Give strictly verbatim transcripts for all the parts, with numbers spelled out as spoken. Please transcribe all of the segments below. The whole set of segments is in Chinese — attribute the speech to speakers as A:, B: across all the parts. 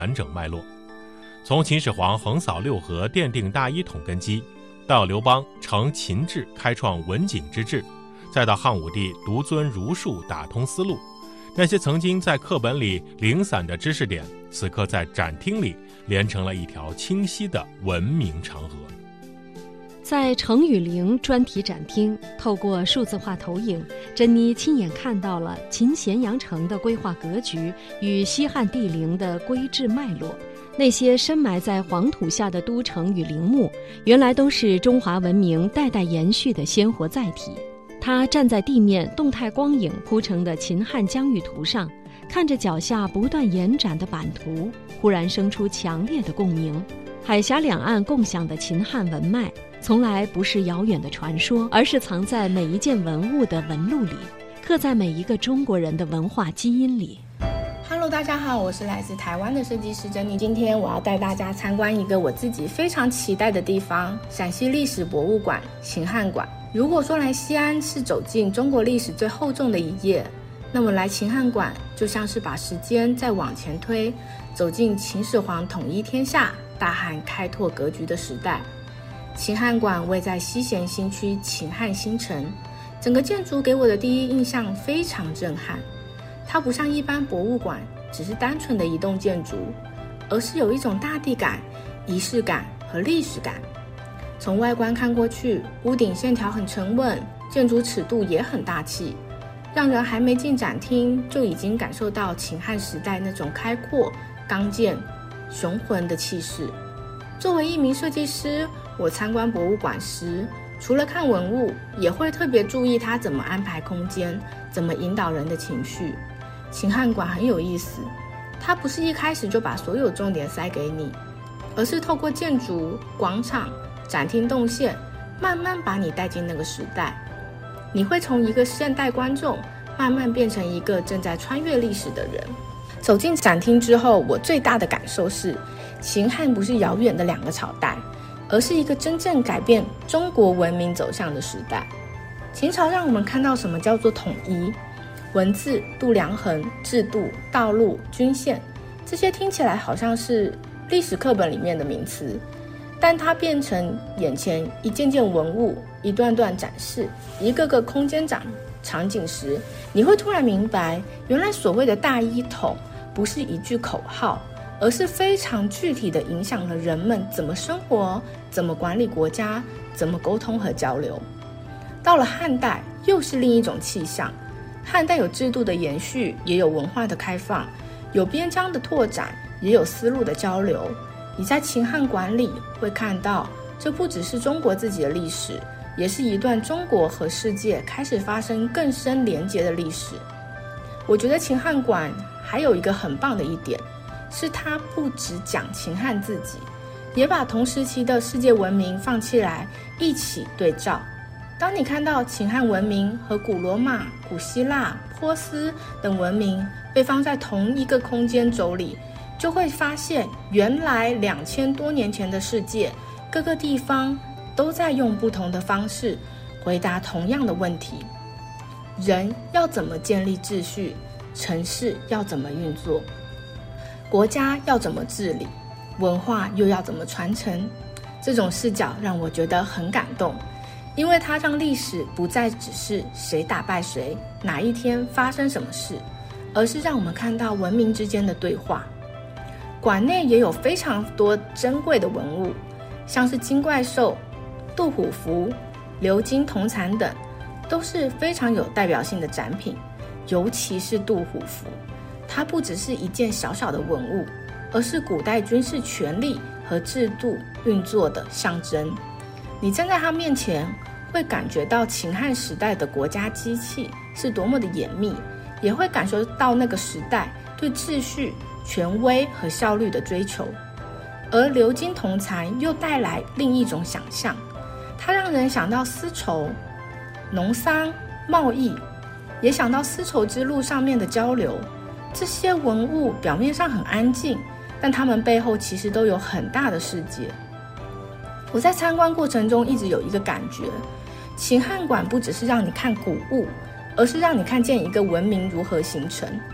A: 完整脉络。从秦始皇横扫六合奠定大一统根基，到刘邦承秦制开创文景之治，再到汉武帝独尊儒术打通思路，那些曾经在课本里零散的知识点，此刻在展厅里连成了一条清晰的文明长河。
B: 在程与陵专题展厅，透过数字化投影，珍妮亲眼看到了秦咸阳城的规划格局与西汉帝陵的规制脉络。那些深埋在黄土下的都城与陵墓，原来都是中华文明代代延续的鲜活载体。他站在地面动态光影铺成的秦汉疆域图上，看着脚下不断延展的版图，忽然生出强烈的共鸣。海峡两岸共享的秦汉文脉，从来不是遥远的传说，而是藏在每一件文物的纹路里，刻在每一个中国人的文化基因里。
C: Hello， 大家好，我是来自台湾的设计师珍妮。今天我要带大家参观一个我自己非常期待的地方——陕西历史博物馆秦汉馆。如果说来西安是走进中国历史最厚重的一页，那么来秦汉馆就像是把时间再往前推，走进秦始皇统一天下、大汉开拓格局的时代。秦汉馆位在西咸新区秦汉新城，整个建筑给我的第一印象非常震撼。它不像一般博物馆只是单纯的一栋建筑，而是有一种大地感、仪式感和历史感。从外观看过去，屋顶线条很沉稳，建筑尺度也很大气，让人还没进展厅就已经感受到秦汉时代那种开阔、刚健、雄浑的气势。作为一名设计师，我参观博物馆时，除了看文物，也会特别注意它怎么安排空间，怎么引导人的情绪。秦汉馆很有意思，它不是一开始就把所有重点塞给你，而是透过建筑、广场、展厅动线，慢慢把你带进那个时代。你会从一个现代观众，慢慢变成一个正在穿越历史的人。走进展厅之后，我最大的感受是，秦汉不是遥远的两个朝代，而是一个真正改变中国文明走向的时代。秦朝让我们看到什么叫做统一，文字、度量衡、制度、道路、均线，这些听起来好像是历史课本里面的名词，但它变成眼前一件件文物、一段段展示、一个个空间场场景时，你会突然明白，原来所谓的大一统不是一句口号，而是非常具体的影响了人们怎么生活、怎么管理国家、怎么沟通和交流。到了汉代，又是另一种气象。汉代有制度的延续，也有文化的开放，有边疆的拓展，也有思路的交流。你在秦汉馆里会看到，这不只是中国自己的历史，也是一段中国和世界开始发生更深连结的历史。我觉得秦汉馆还有一个很棒的一点，是它不只讲秦汉自己，也把同时期的世界文明放起来一起对照。当你看到秦汉文明和古罗马、古希腊、波斯等文明被放在同一个空间轴里，就会发现原来两千多年前的世界，各个地方都在用不同的方式回答同样的问题：人要怎么建立秩序？城市要怎么运作？国家要怎么治理？文化又要怎么传承？这种视角让我觉得很感动，因为它让历史不再只是谁打败谁，哪一天发生什么事，而是让我们看到文明之间的对话。馆内也有非常多珍贵的文物，像是金怪兽、杜虎符、鎏金铜蚕等，都是非常有代表性的展品。尤其是杜虎符，它不只是一件小小的文物，而是古代军事权力和制度运作的象征。你站在它面前，会感觉到秦汉时代的国家机器是多么的严密，也会感受到那个时代对秩序、权威和效率的追求。而鎏金铜蚕又带来另一种想象，它让人想到丝绸、农桑、贸易，也想到丝绸之路上面的交流。这些文物表面上很安静，但它们背后其实都有很大的世界。我在参观过程中一直有一个感觉，秦汉馆不只是让你看古物，而是让你看见一个文明如何形成。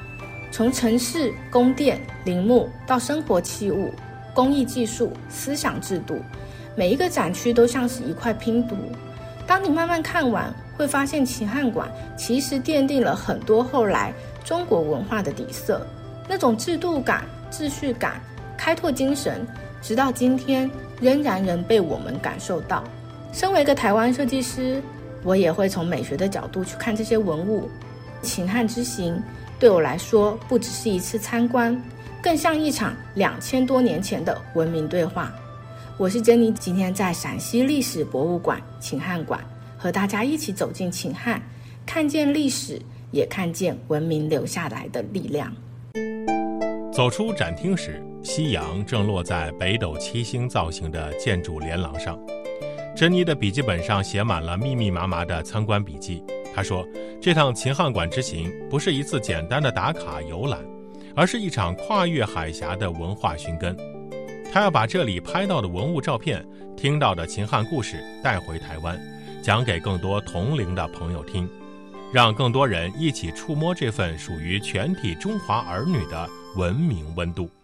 C: 从城市、宫殿、陵墓到生活器物、工艺技术、思想制度，每一个展区都像是一块拼图。当你慢慢看完，会发现秦汉馆其实奠定了很多后来中国文化的底色，那种制度感、秩序感、开拓精神，直到今天仍然能被我们感受到。身为一个台湾设计师，我也会从美学的角度去看这些文物。秦汉之行对我来说，不只是一次参观，更像一场两千多年前的文明对话。我是珍妮，今天在陕西历史博物馆秦汉馆，和大家一起走进秦汉，看见历史，也看见文明留下来的力量。
A: 走出展厅时，夕阳正落在北斗七星造型的建筑连廊上。珍妮的笔记本上写满了密密麻麻的参观笔记。她说，这趟秦汉馆之行不是一次简单的打卡游览，而是一场跨越海峡的文化寻根。她要把这里拍到的文物照片、听到的秦汉故事带回台湾，讲给更多同龄的朋友听，让更多人一起触摸这份属于全体中华儿女的文明温度。